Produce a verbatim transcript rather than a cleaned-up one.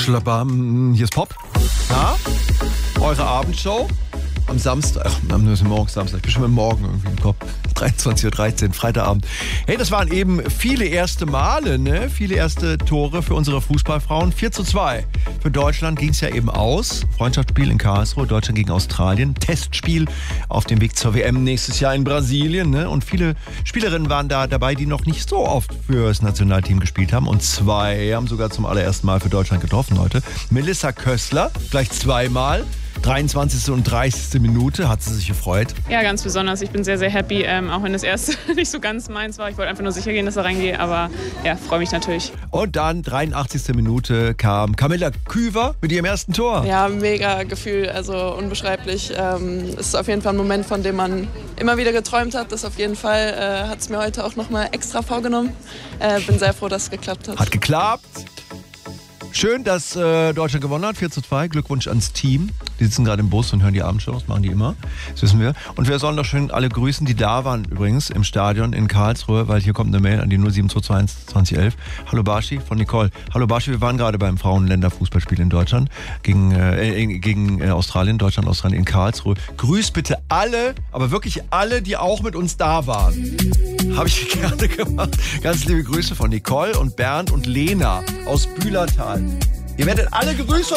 Schlabam, hier ist Pop. Ja? Eure Abendshow am Samstag. Ach, am morgen Samstag. Ich bin schon mit morgen irgendwie im Kopf. dreiundzwanzig Uhr dreizehn, Freitagabend. Hey, das waren eben viele erste Male, ne? Viele erste Tore für unsere Fußballfrauen. vier zu zwei. Für Deutschland ging es ja eben aus. Freundschaftsspiel in Karlsruhe, Deutschland gegen Australien. Testspiel auf dem Weg zur W M nächstes Jahr in Brasilien, ne? Und viele Spielerinnen waren da dabei, die noch nicht so oft für das Nationalteam gespielt haben. Und zwei haben sogar zum allerersten Mal für Deutschland getroffen heute. Melissa Kössler, gleich zweimal. dreiundzwanzigste und dreißigste Minute, hat sie sich gefreut? Ja, ganz besonders. Ich bin sehr, sehr happy, ähm, auch wenn das erste nicht so ganz meins war. Ich wollte einfach nur sicher gehen, dass ich reingehe, aber ja, freue mich natürlich. Und dann, dreiundachtzigste Minute, kam Camilla Küver mit ihrem ersten Tor. Ja, mega Gefühl, also unbeschreiblich. Ähm, es ist auf jeden Fall ein Moment, von dem man immer wieder geträumt hat. Das auf jeden Fall äh, hat es mir heute auch nochmal extra vorgenommen. Äh, bin sehr froh, dass es geklappt hat. Hat geklappt. Schön, dass äh, Deutschland gewonnen hat, vier zu zwei. Glückwunsch ans Team. Die sitzen gerade im Bus und hören die Abendshows, machen die immer. Das wissen wir. Und wir sollen doch schön alle grüßen, die da waren übrigens im Stadion in Karlsruhe, weil hier kommt eine Mail an die null sieben zwei zwei eins zwanzig elf. Hallo Barschi von Nicole. Hallo Barschi, wir waren gerade beim Frauenländerfußballspiel in Deutschland gegen, äh, gegen äh, Australien, Deutschland, Australien in Karlsruhe. Grüß bitte alle, aber wirklich alle, die auch mit uns da waren. Habe ich gerne gemacht. Ganz liebe Grüße von Nicole und Bernd und Lena aus Bühlertal. Ihr werdet alle gegrüßt.